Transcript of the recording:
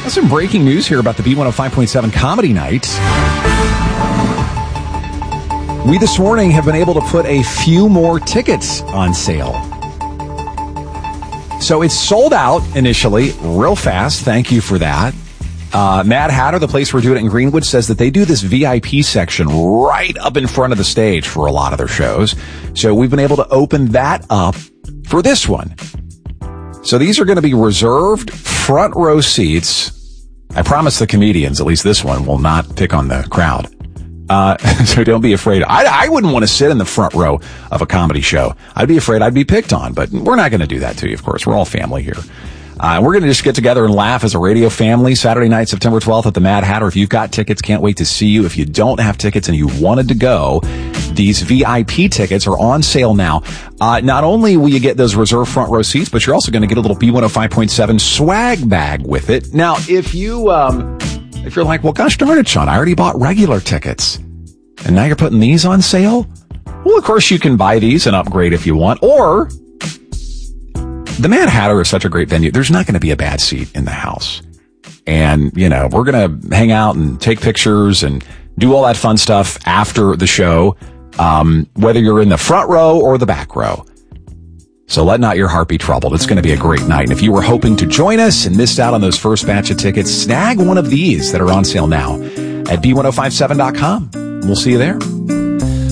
Some breaking news here about the B105.7 Comedy Night. We this morning have been able to put a few more tickets on sale. So it's sold out initially, real fast. Thank you for that. Mad Hatter, the place we're doing it in Greenwood, says that they do this VIP section right up in front of the stage for a lot of their shows. So we've been able to open that up for this one. So these are going to be reserved front row seats. I promise the comedians, at least this one, will not pick on the crowd. So don't be afraid. I wouldn't want to sit in the front row of a comedy show. I'd be afraid I'd be picked on, but we're not going to do that to you, of course. We're all family here. We're going to just get together and laugh as a radio family Saturday night, September 12th at the Mad Hatter. If you've got tickets, can't wait to see you. If you don't have tickets and you wanted to go, these VIP tickets are on sale now. Not only will you get those reserved front row seats, but you're also going to get a little B105.7 swag bag with it. Now, if you're like, well, gosh darn it, Sean, I already bought regular tickets and now you're putting these on sale. Well, of course you can buy these and upgrade if you want, or the Mad Hatter is such a great venue. There's not going to be a bad seat in the house. And, we're going to hang out and take pictures and do all that fun stuff after the show, whether you're in the front row or the back row. So let not your heart be troubled. It's going to be a great night. And if you were hoping to join us and missed out on those first batch of tickets, snag one of these that are on sale now at B1057.com. We'll see you there.